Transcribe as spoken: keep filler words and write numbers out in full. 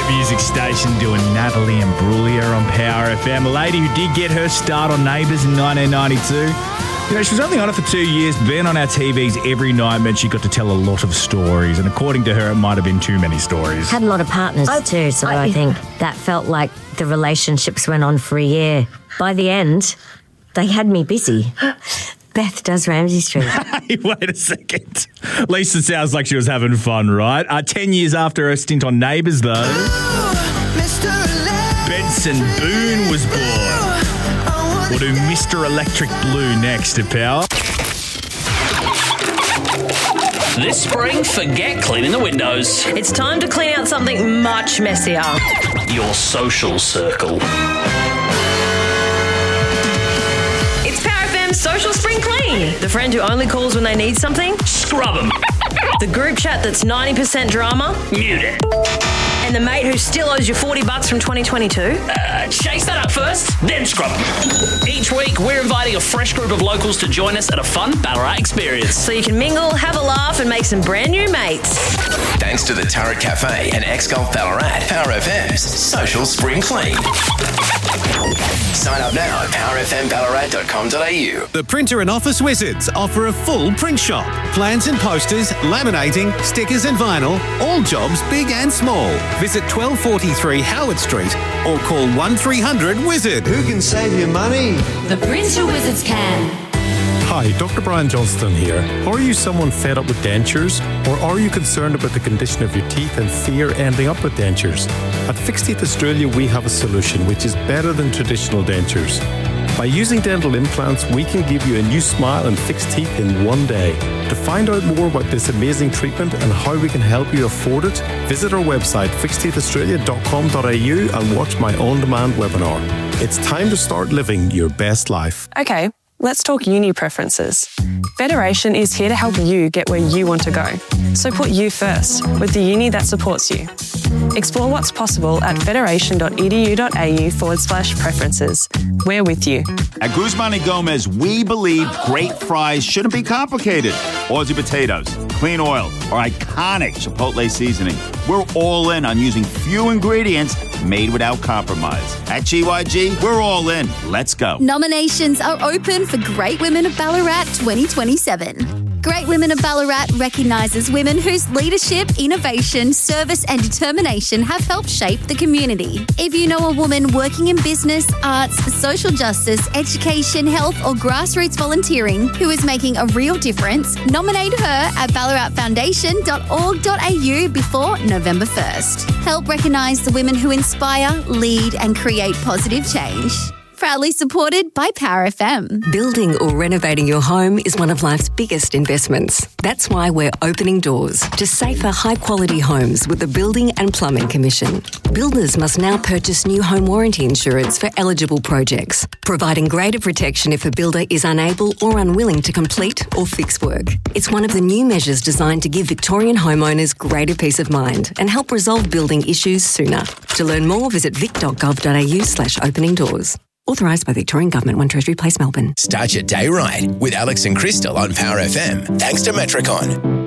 music station doing Natalie Imbruglia on Power F M. A lady who did get her start on Neighbours in nineteen ninety-two. You know, she was only on it for two years, been on our T Vs every night, meant she got to tell a lot of stories. And according to her, it might have been too many stories. Had a lot of partners I, too, so I, I think that felt like the relationships went on for a year. By the end, they had me busy. Beth does Ramsay Street. Hey, wait a second. Lisa sounds like she was having fun, right? Uh, ten years after her stint on Neighbours, though, Benson Boone was born. We'll do Mister Electric Blue next at Power. This spring, forget cleaning the windows. It's time to clean out something much messier. Your social circle. It's Power F M's Social Spring Clean. The friend who only calls when they need something. Scrub them. The group chat that's ninety percent drama. Mute it. And the mate who still owes you forty bucks from twenty twenty-two. Uh, chase that up first, then scrub them. Each week, we're inviting a fresh group of locals to join us at a fun Ballarat experience. So you can mingle, have a laugh, and make some brand new mates. Thanks to the Turret Cafe and X-Golf Ballarat, Power F M's Social Spring Clean. Sign up now at power f m ballarat dot com dot a u. The Printer and Office Wizards offer a full print shop. Plans and posters, laminating, stickers and vinyl, all jobs big and small. Visit twelve forty-three Howard Street or call one three hundred wizard. Who can save you money? The Printer Wizards can. Hi, Doctor Brian Johnston here. Are you someone fed up with dentures? Or are you concerned about the condition of your teeth and fear ending up with dentures? At Fixed Teeth Australia, we have a solution which is better than traditional dentures. By using dental implants, we can give you a new smile and fixed teeth in one day. To find out more about this amazing treatment and how we can help you afford it, visit our website fixed teeth australia dot com dot a u and watch my on-demand webinar. It's time to start living your best life. Okay, let's talk uni preferences. Federation is here to help you get where you want to go. So put you first with the uni that supports you. Explore what's possible at federation dot e d u dot a u forward slash preferences. We're with you. At Guzman and Gomez, we believe great fries shouldn't be complicated. Aussie potatoes, clean oil, or iconic Chipotle seasoning. We're all in on using few ingredients made without compromise. At G Y G, we're all in. Let's go. Nominations are open for Great Women of Ballarat twenty twenty-seven. Great Women of Ballarat recognises women whose leadership, innovation, service and determination have helped shape the community. If you know a woman working in business, arts, social justice, education, health or grassroots volunteering who is making a real difference, nominate her at ballarat foundation dot org dot a u before November first. Help recognise the women who inspire, lead and create positive change. Proudly supported by Power F M. Building or renovating your home is one of life's biggest investments. That's why we're opening doors to safer, high-quality homes with the Building and Plumbing Commission. Builders must now purchase new home warranty insurance for eligible projects, providing greater protection if a builder is unable or unwilling to complete or fix work. It's one of the new measures designed to give Victorian homeowners greater peace of mind and help resolve building issues sooner. To learn more, visit vic dot gov dot a u slash opening doors. Authorised by Victorian Government, One Treasury Place, Melbourne. Start your day right with Alex and Crystal on Power F M. Thanks to Metricon.